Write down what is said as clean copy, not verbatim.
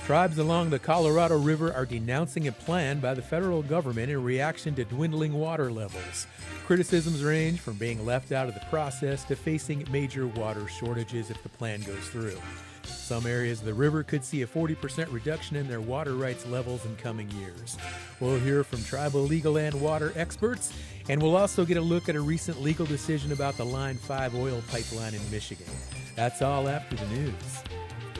Tribes along the Colorado River are denouncing a plan by the federal government in reaction to dwindling water levels. Criticisms range from being left out of the process to facing major water shortages if the plan goes through. Some areas of the river could see a 40% reduction in their water rights levels in coming years. We'll hear from tribal legal and water experts, and we'll also get a look at a recent legal decision about the Line 5 oil pipeline in Michigan. That's all after the news.